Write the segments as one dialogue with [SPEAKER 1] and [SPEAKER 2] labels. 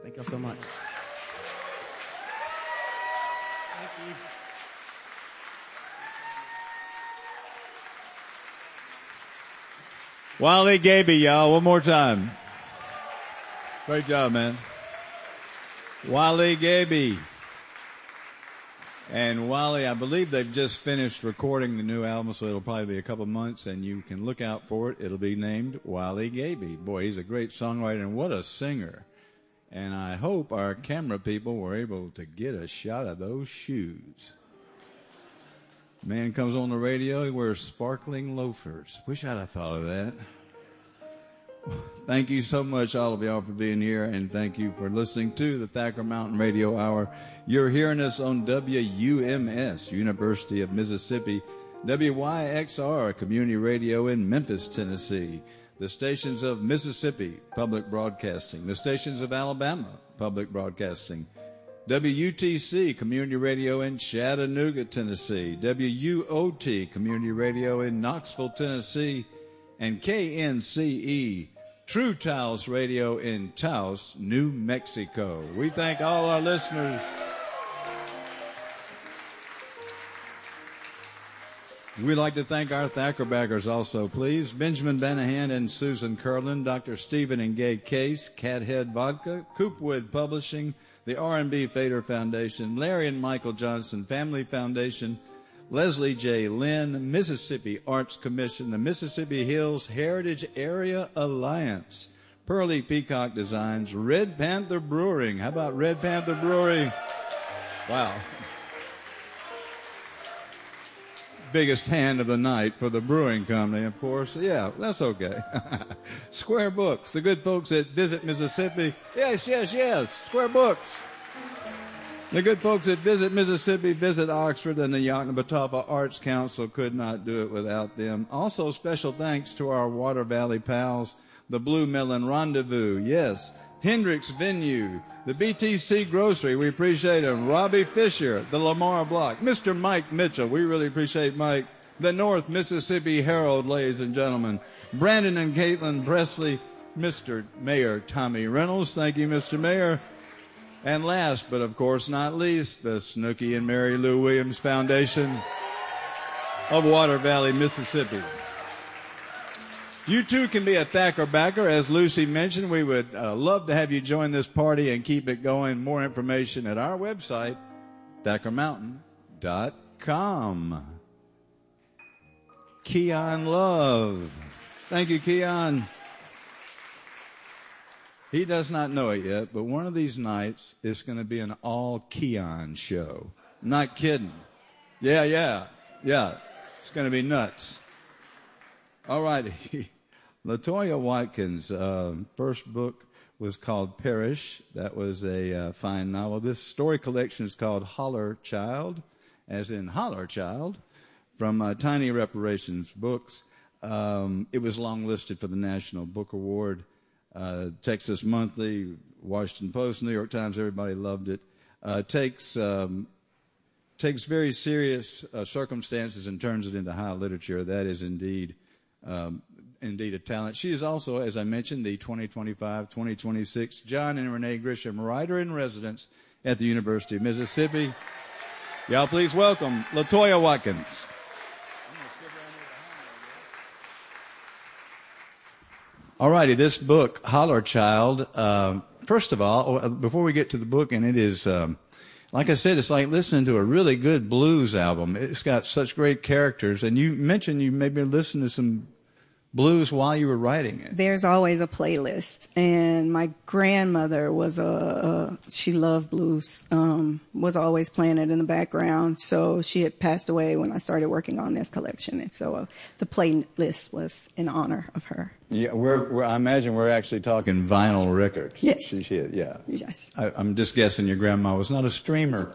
[SPEAKER 1] Thank you so much. Thank you.
[SPEAKER 2] Wally Gaby, y'all. One more time. Great job, man. Wally Gaby. And Wally, I believe they've just finished recording the new album, so it'll probably be a couple months, and you can look out for it. It'll be named Wally Gaby. Boy, he's a great songwriter, and what a singer. And I hope our camera people were able to get a shot of those shoes. Man comes on the radio, he wears sparkling loafers. Wish I'd have thought of that. Thank you so much, all of y'all, for being here, and thank you for listening to the Thacker Mountain Radio Hour. You're hearing us on WUMS, University of Mississippi, WYXR, Community Radio in Memphis, Tennessee, the stations of Mississippi, Public Broadcasting, the stations of Alabama, Public Broadcasting, WUTC, Community Radio in Chattanooga, Tennessee, WUOT, Community Radio in Knoxville, Tennessee, and KNCE, True Taos Radio in Taos, New Mexico. We thank all our listeners. We'd like to thank our Thacker backers also, please. Benjamin Banahan and Susan Curlin, Dr. Stephen and Gay Case, Cathead Vodka, Coopwood Publishing, the R&B Fader Foundation, Larry and Michael Johnson Family Foundation, Leslie J. Lynn, Mississippi Arts Commission, the Mississippi Hills Heritage Area Alliance, Pearly Peacock Designs, Red Panther Brewing. How about Red Panther Brewery? Wow. Biggest hand of the night for the brewing company, of course. Yeah, that's okay. Square Books, the good folks at Visit Mississippi. Yes, Square Books. The good folks at Visit Mississippi, Visit Oxford, and the Yoknapatawpha Arts Council could not do it without them. Also, special thanks to our Water Valley pals, the Blue Melon Rendezvous, yes, Hendricks Venue, the BTC Grocery, we appreciate them, Robbie Fisher, the Lamar Block, Mr. Mike Mitchell, we really appreciate Mike, the North Mississippi Herald, ladies and gentlemen, Brandon and Caitlin Presley, Mr. Mayor Tommy Reynolds, thank you, Mr. Mayor. And last, but of course not least, the Snooky and Mary Lou Williams Foundation of Water Valley, Mississippi. You too can be a Thacker backer. As Lucy mentioned, we would love to have you join this party and keep it going. More information at our website, ThackerMountain.com. Keon Love. Thank you, Keon. He does not know it yet, but one of these nights it's going to be an all Keon show. I'm not kidding. Yeah. It's going to be nuts. All righty. LaToya Watkins' first book was called Perish. That was a fine novel. This story collection is called Holler Child, as in Holler Child, from Tiny Reparations Books. It was long-listed for the National Book Award. Texas Monthly, Washington Post, New York Times, everybody loved it. Takes very serious circumstances and turns it into high literature. That is indeed a talent. She is also, as I mentioned, the 2025-2026 John and Renee Grisham Writer in Residence at the University of Mississippi. Y'all please welcome LaToya Watkins. All righty, this book, Holler Child, first of all, before we get to the book, and it is, like I said, it's like listening to a really good blues album. It's got such great characters, and you mentioned you maybe listened to some blues while you were writing it.
[SPEAKER 3] There's always a playlist, and my grandmother was she loved blues, was always playing it in the background. So she had passed away when I started working on this collection, and so the playlist was in honor of her.
[SPEAKER 2] Yeah, I imagine we're actually talking vinyl records.
[SPEAKER 3] Yes.
[SPEAKER 2] Yeah.
[SPEAKER 3] Yes.
[SPEAKER 2] I'm just guessing your grandma was not a streamer.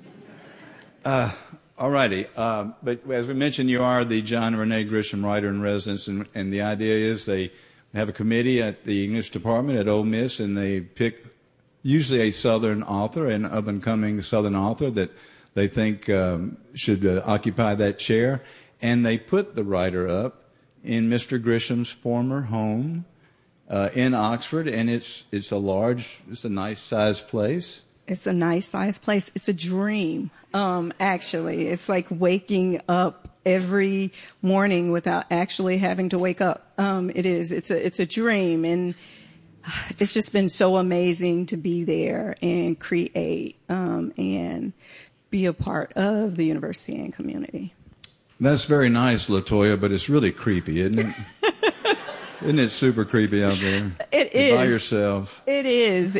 [SPEAKER 2] All righty. But as we mentioned, you are the John and Renee Grisham Writer in Residence, and the idea is they have a committee at the English department at Ole Miss, and they pick usually a Southern author, an up-and-coming Southern author that they think should occupy that chair, and they put the writer up in Mr. Grisham's former home in Oxford, and it's a nice sized place.
[SPEAKER 3] It's a nice sized place. It's a dream. Actually, it's like waking up every morning without actually having to wake up. It is. It's a dream, and it's just been so amazing to be there and create and be a part of the university and community.
[SPEAKER 2] That's very nice, LaToya, but it's really creepy, isn't it? Isn't it super creepy out there?
[SPEAKER 3] It is.
[SPEAKER 2] By yourself.
[SPEAKER 3] It is.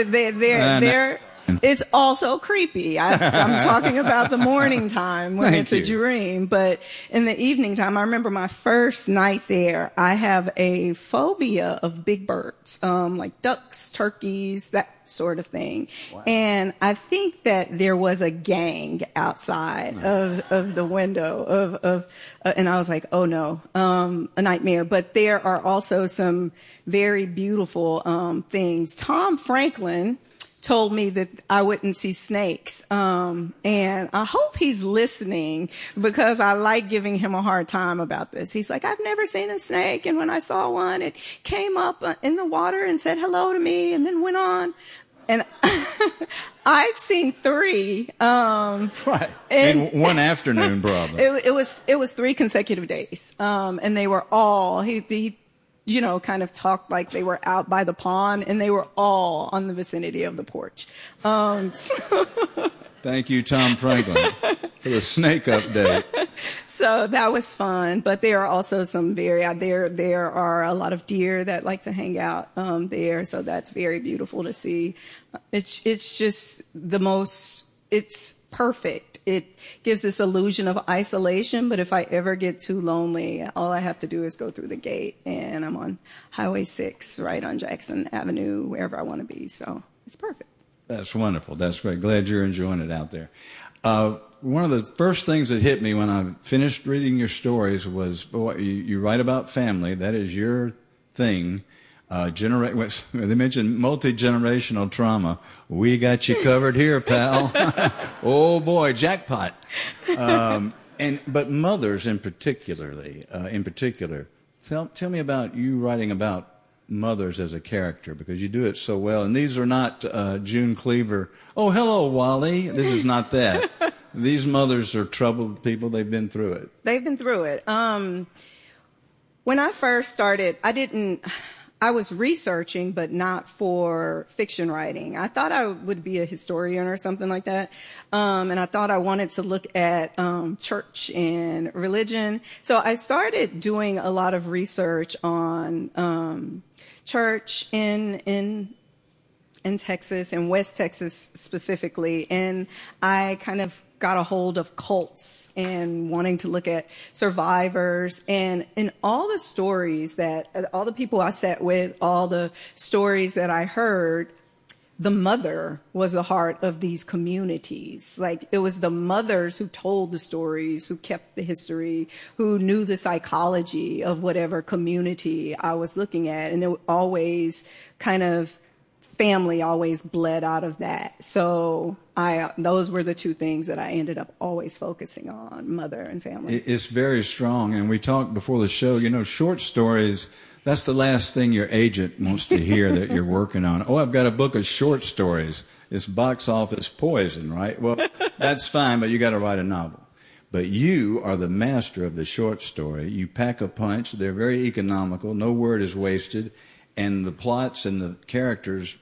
[SPEAKER 3] It's also creepy. I'm talking about the morning time when it's a dream, but in the evening time, I remember my first night there, I have a phobia of big birds, like ducks, turkeys, that sort of thing. Wow. And I think that there was a gang outside of the window and I was like, oh no, a nightmare. But there are also some very beautiful, things. Tom Franklin told me that I wouldn't see snakes. And I hope he's listening because I like giving him a hard time about this. He's like, I've never seen a snake. And when I saw one, it came up in the water and said hello to me and then went on. And I've seen 3.
[SPEAKER 2] Right. In one afternoon, probably.
[SPEAKER 3] It was 3 consecutive days. And they were all, he kind of talked like they were out by the pond, and they were all on the vicinity of the porch.
[SPEAKER 2] Thank you, Tom Franklin, for the snake update.
[SPEAKER 3] So that was fun, but there are also some there are a lot of deer that like to hang out there, so that's very beautiful to see. It's just it's perfect. It gives this illusion of isolation, but if I ever get too lonely, all I have to do is go through the gate, and I'm on Highway 6, right on Jackson Avenue, wherever I want to be. So it's perfect.
[SPEAKER 2] That's wonderful. That's great. Glad you're enjoying it out there. One of the first things that hit me when I finished reading your stories was, boy, you write about family. That is your thing. They mentioned multi-generational trauma. We got you covered here, pal. Oh boy, jackpot. But mothers in particular, tell me about you writing about mothers as a character, because you do it so well. And these are not June Cleaver. Oh, hello, Wally. This is not that. These mothers are troubled people. They've been through it.
[SPEAKER 3] They've been through it. When I first started, I was researching, but not for fiction writing. I thought I would be a historian or something like that. And I thought I wanted to look at church and religion. So I started doing a lot of research on church in Texas, in West Texas specifically. And I kind of got a hold of cults and wanting to look at survivors, and in all the stories all the people I sat with, all the stories that I heard, the mother was the heart of these communities. Like, it was the mothers who told the stories, who kept the history, who knew the psychology of whatever community I was looking at. And it always family always bled out of that. So those were the 2 things that I ended up always focusing on, mother and family.
[SPEAKER 2] It's very strong. And we talked before the show, short stories, that's the last thing your agent wants to hear that you're working on. Oh, I've got a book of short stories. It's box office poison, right? Well, that's fine, but you got to write a novel. But you are the master of the short story. You pack a punch. They're very economical. No word is wasted. And the plots and the characters,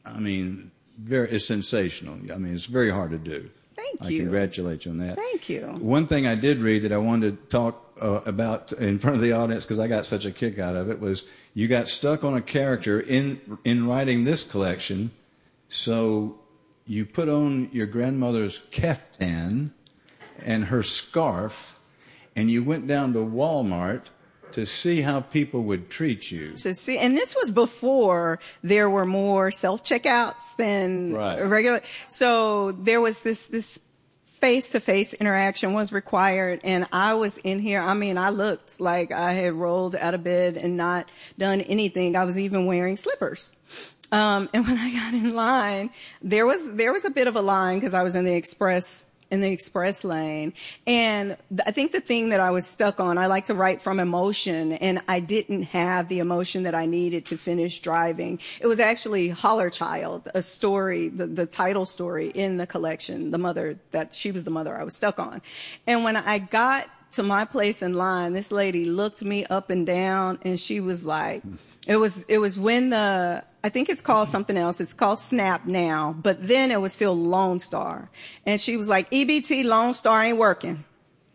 [SPEAKER 2] it's sensational. It's very hard to do.
[SPEAKER 3] Thank you.
[SPEAKER 2] I congratulate you on that.
[SPEAKER 3] Thank you.
[SPEAKER 2] One thing I did read that I wanted to talk about in front of the audience, because I got such a kick out of it, was you got stuck on a character in writing this collection. So you put on your grandmother's keftan and her scarf, and you went down to Walmart to see how people would treat you.
[SPEAKER 3] And this was before there were more self-checkouts than regular. So there was this face-to-face interaction was required, and I was in here. I looked like I had rolled out of bed and not done anything. I was even wearing slippers. And when I got in line, there was a bit of a line because I was in the express in the express lane. And I think the thing that I was stuck on, I like to write from emotion, and I didn't have the emotion that I needed to finish driving. It was actually Holler Child, a story, the title story in the collection, she was the mother I was stuck on. And when I got to my place in line, this lady looked me up and down, and she was like, it was when I think it's called something else. It's called Snap now, but then it was still Lone Star. And she was like, EBT Lone Star ain't working.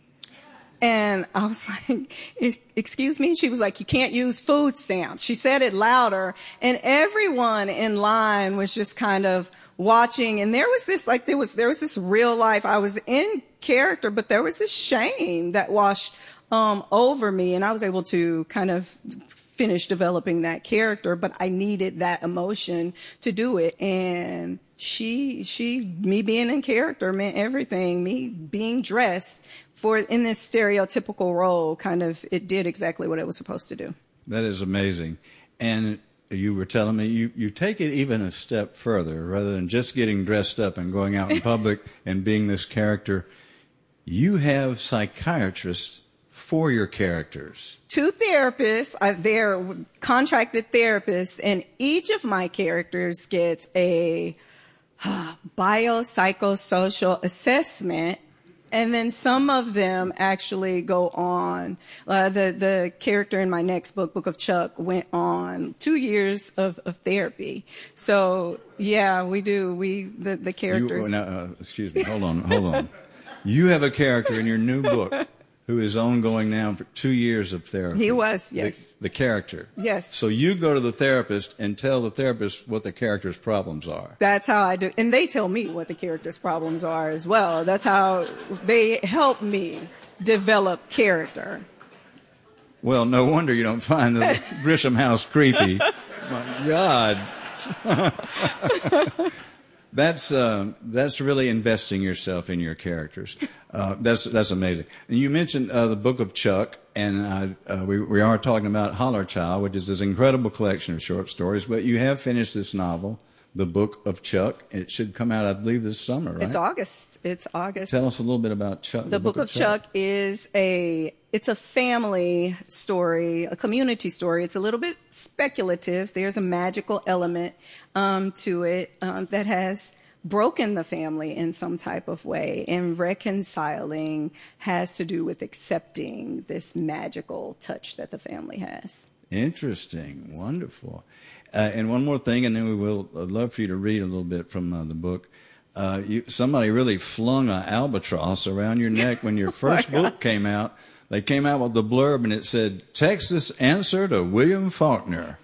[SPEAKER 3] And I was like, excuse me? She was like, you can't use food stamps. She said it louder, and everyone in line was just kind of watching. And there was this real life. I was in character, but there was this shame that washed over me, and I was able to kind of finish developing that character, but I needed that emotion to do it. And me being in character meant everything. Me being dressed in this stereotypical role, it did exactly what it was supposed to do.
[SPEAKER 2] That is amazing. And you were telling me you take it even a step further. Rather than just getting dressed up and going out in public and being this character, you have psychiatrists for your characters. 2 therapists,
[SPEAKER 3] they're contracted therapists, and each of my characters gets a biopsychosocial assessment, and then some of them actually go on. The character in my next book, Book of Chuck, went on 2 years of therapy. So yeah, we do. The characters.
[SPEAKER 2] Excuse me. Hold on. You have a character in your new book who is ongoing now for 2 years of therapy.
[SPEAKER 3] He was, yes.
[SPEAKER 2] The character.
[SPEAKER 3] Yes.
[SPEAKER 2] So you go to the therapist and tell the therapist what the character's problems are.
[SPEAKER 3] That's how I do. And they tell me what the character's problems are as well. That's how they help me develop character.
[SPEAKER 2] Well, no wonder you don't find the Grisham house creepy. My God. That's really investing yourself in your characters. That's amazing. And you mentioned the Book of Chuck, and we are talking about Holler Child, which is this incredible collection of short stories. But you have finished this novel, The Book of Chuck. It should come out, I believe, this summer, right?
[SPEAKER 3] It's August.
[SPEAKER 2] Tell us a little bit about Chuck.
[SPEAKER 3] The Book of Chuck is a family story, a community story. It's a little bit speculative. There's a magical element to it that has broken the family in some type of way, and reconciling has to do with accepting this magical touch that the family has.
[SPEAKER 2] Interesting. Wonderful. And one more thing, and then I'd love for you to read a little bit from the book. Somebody really flung an albatross around your neck when your first book came out. They came out with the blurb, and it said, Texas answer to William Faulkner.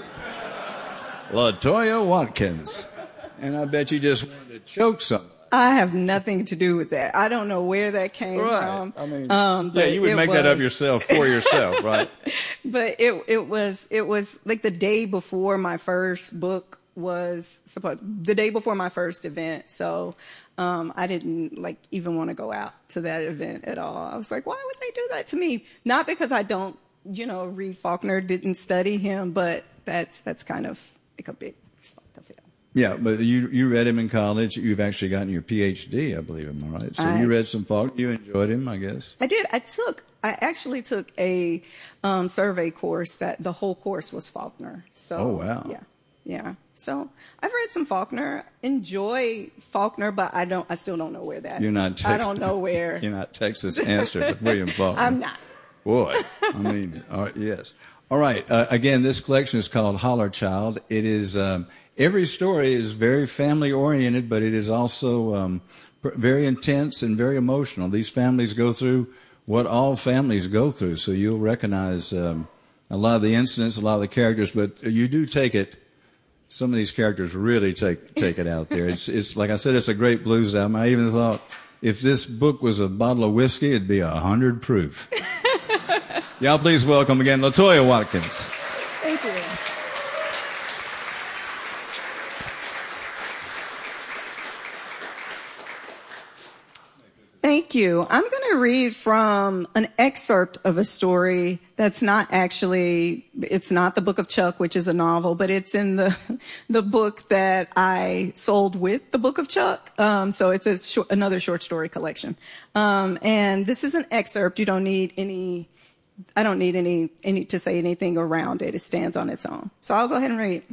[SPEAKER 2] LaToya Watkins. And I bet you just wanted to choke somebody.
[SPEAKER 3] I have nothing to do with that. I don't know where that came from.
[SPEAKER 2] I mean, you would make that up yourself for yourself, right?
[SPEAKER 3] But it was like the day before my first book the day before my first event. So I didn't even want to go out to that event at all. I was like, why would they do that to me? Not because I don't, read Faulkner, didn't study him, but that's kind of like a big spot to feel.
[SPEAKER 2] Yeah, but you read him in college. You've actually gotten your PhD, I believe. Am I right? So you read some Faulkner. You enjoyed him, I guess.
[SPEAKER 3] I did. I actually took a survey course that the whole course was Faulkner. So,
[SPEAKER 2] oh, wow.
[SPEAKER 3] Yeah. So I've read some Faulkner, enjoy Faulkner, but I still don't know where that.
[SPEAKER 2] You're not.
[SPEAKER 3] I don't know where.
[SPEAKER 2] You're not Texas answer to William Faulkner.
[SPEAKER 3] I'm not.
[SPEAKER 2] Boy, I mean, yes. All right. Again, this collection is called Holler Child. It is every story is very family oriented, but it is also very intense and very emotional. These families go through what all families go through, so you'll recognize a lot of the incidents, a lot of the characters, but you do take it. Some of these characters really take it out there. It's like I said, it's a great blues album. I even thought if this book was a bottle of whiskey, it'd be 100 proof. Y'all please welcome again LaToya Watkins.
[SPEAKER 3] Thank you. Thank you. I'm going to read from an excerpt of a story that's not actually, it's not the Book of Chuck, which is a novel, but it's in the book that I sold with the Book of Chuck. So it's another short story collection. And this is an excerpt. You don't need any, I don't need any to say anything around it. It stands on its own. So I'll go ahead and read.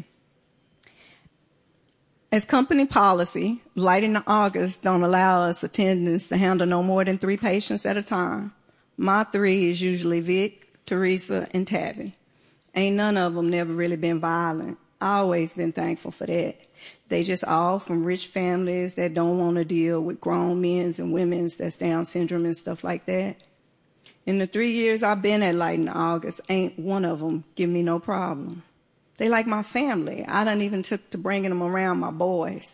[SPEAKER 3] As company policy, Light in August don't allow us attendants to handle no more than 3 patients at a time. My 3 is usually Vic, Teresa, and Tabby. Ain't none of them never really been violent. I always been thankful for that. They just all from rich families that don't want to deal with grown men's and women's that's Down syndrome and stuff like that. In the 3 years I've been at Light in August, ain't one of them give me no problem. They like my family. I done even took to bringing them around my boys.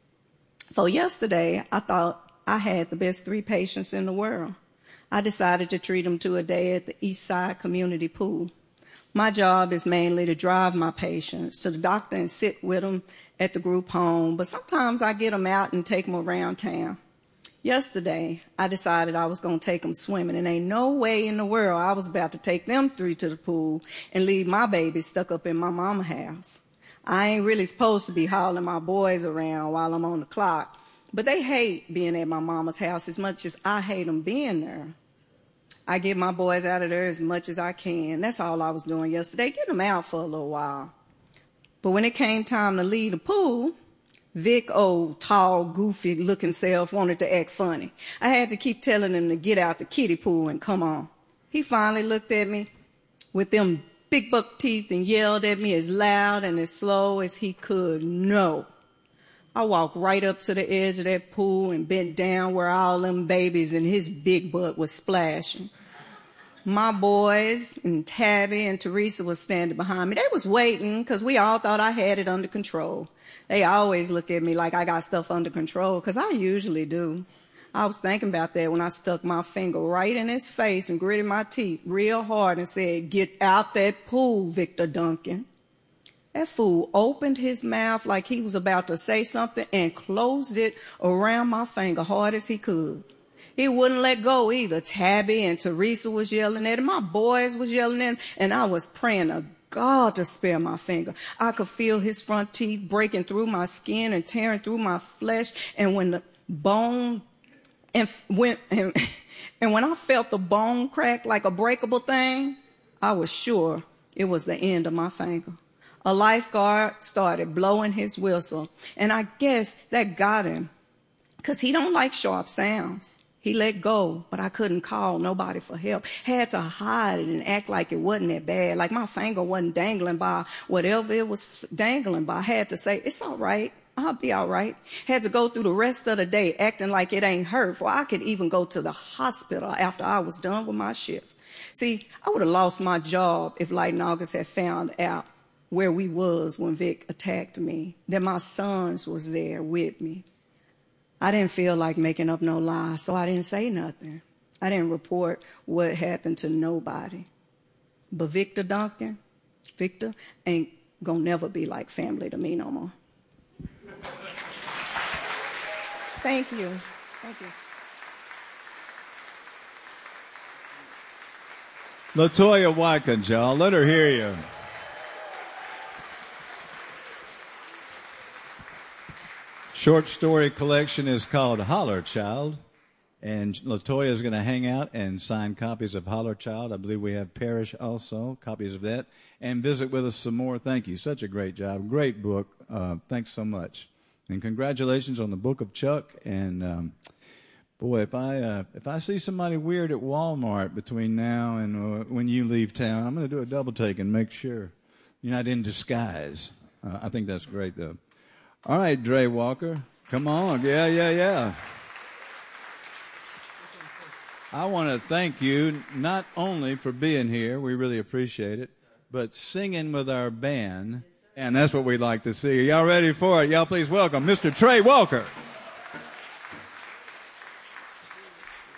[SPEAKER 3] So yesterday, I thought I had the best 3 patients in the world. I decided to treat them to a day at the East Side Community Pool. My job is mainly to drive my patients to the doctor and sit with them at the group home, but sometimes I get them out and take them around town. Yesterday, I decided I was going to take them swimming, and ain't no way in the world I was about to take them 3 to the pool and leave my baby stuck up in my mama's house. I ain't really supposed to be hauling my boys around while I'm on the clock, but they hate being at my mama's house as much as I hate them being there. I get my boys out of there as much as I can. That's all I was doing yesterday, get them out for a little while. But when it came time to leave the pool, Vic, old, tall, goofy-looking self, wanted to act funny. I had to keep telling him to get out the kiddie pool and come on. He finally looked at me with them big buck teeth and yelled at me as loud and as slow as he could, "No." I walked right up to the edge of that pool and bent down where all them babies and his big butt was splashing. My boys and Tabby and Teresa was standing behind me. They was waiting because we all thought I had it under control. They always look at me like I got stuff under control, because I usually do. I was thinking about that when I stuck my finger right in his face and gritted my teeth real hard and said, "Get out that pool, Victor Duncan." That fool opened his mouth like he was about to say something and closed it around my finger hard as he could. He wouldn't let go either. Tabby and Teresa was yelling at him. My boys was yelling at him. And I was praying to God to spare my finger. I could feel his front teeth breaking through my skin and tearing through my flesh. And when the bone and when I felt the bone crack like a breakable thing, I was sure it was the end of my finger. A lifeguard started blowing his whistle. And I guess that got him, because he don't like sharp sounds. He let go, but I couldn't call nobody for help. Had to hide it and act like it wasn't that bad, like my finger wasn't dangling by whatever it was dangling by. Had to say, "It's all right. I'll be all right." Had to go through the rest of the day acting like it ain't hurt, for I could even go to the hospital after I was done with my shift. See, I would have lost my job if Light in August had found out where we was when Vic attacked me, that my sons was there with me. I didn't feel like making up no lies, so I didn't say nothing. I didn't report what happened to nobody. But Victor Duncan, Victor ain't gonna never be like family to me no more. Thank you. Thank you.
[SPEAKER 2] LaToya Watkins, y'all. Let her hear you. Short story collection is called Holler Child, and LaToya is going to hang out and sign copies of Holler Child. I believe we have Parrish also, copies of that, and visit with us some more. Thank you. Such a great job. Great book. Thanks so much. And congratulations on the Book of Chuck. And boy, if I see somebody weird at Walmart between now and when you leave town, I'm going to do a double take and make sure you're not in disguise. I think that's great, though. All right, Dre Walker, come on. Yeah. I want to thank you not only for being here, we really appreciate it, but singing with our band, and that's what we'd like to see. Y'all ready for it? Y'all please welcome Mr. Trey Walker.